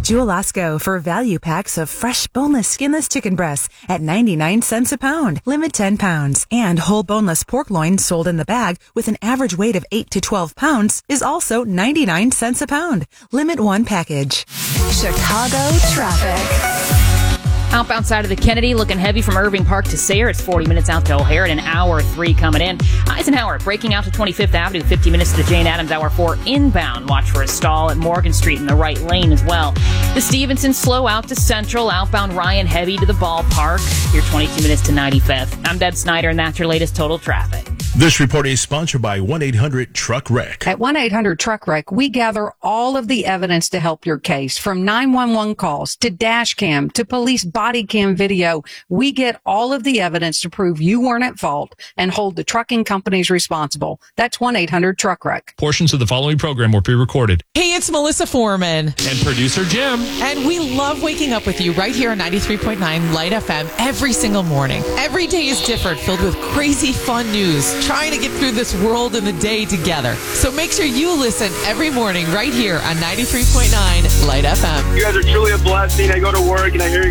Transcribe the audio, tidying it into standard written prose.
Jewel Osco for value packs of fresh, boneless, skinless chicken breasts at 99 cents a pound. Limit 10 pounds. And whole boneless pork loin sold in the bag with an average weight of 8 to 12 pounds is also 99 cents a pound. Limit 1 package. Chicago traffic. Outbound side of the Kennedy, looking heavy from Irving Park to Sayre. It's 40 minutes out to O'Hare and an hour 3 coming in. Eisenhower breaking out to 25th Avenue, 50 minutes to the Jane Addams, hour 4 inbound. Watch for a stall at Morgan Street in the right lane as well. The Stevenson slow out to Central, outbound Ryan heavy to the ballpark. You're 22 minutes to 95th. I'm Deb Snyder, and that's your latest total traffic. This report is sponsored by 1-800-TRUCK-WRECK. At 1-800-TRUCK-WRECK, we gather all of the evidence to help your case, from 911 calls to dash cam to police body cam video. We get all of the evidence to prove you weren't at fault and hold the trucking companies responsible. That's 1-800-TRUCK-WRECK. Portions of the following program were pre-recorded. Hey, it's Melissa Foreman. And producer Jim. And we love waking up with you right here on 93.9 Light FM every single morning. Every day is different, filled with crazy fun news, trying to get through this world and the day together. So make sure you listen every morning right here on 93.9 Light FM. You guys are truly a blessing. I go to work and I hear